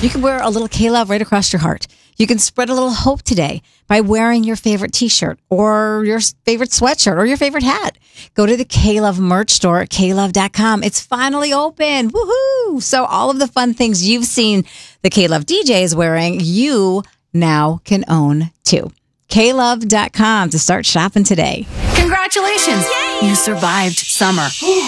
You can wear a little K-Love right across your heart. You can spread a little hope today by wearing your favorite t-shirt or your favorite sweatshirt or your favorite hat. Go to the K-Love merch store at klove.com. It's finally open. Woohoo! So all of the fun things you've seen the K-Love DJ is wearing, you now can own too. klove.com to start shopping today. Congratulations! Yay! You survived summer.